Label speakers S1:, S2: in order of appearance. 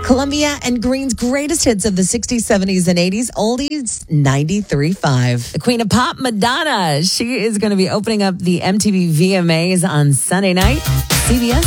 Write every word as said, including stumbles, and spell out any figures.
S1: Columbia and Green's greatest hits of the sixties, seventies, and eighties, oldies ninety-three point five. The Queen of Pop, Madonna. She is going to be opening up the M T V V M As on Sunday night. C B S